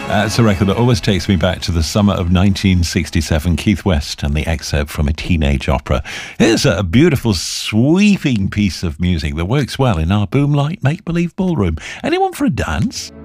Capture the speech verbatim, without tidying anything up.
Uh, it's a record that always takes me back to the summer of nineteen sixty-seven. Keith West and the excerpt from A Teenage Opera. Here's a beautiful, sweeping piece of music that works well in our Boomlight Make-Believe Ballroom. Anyone for a dance?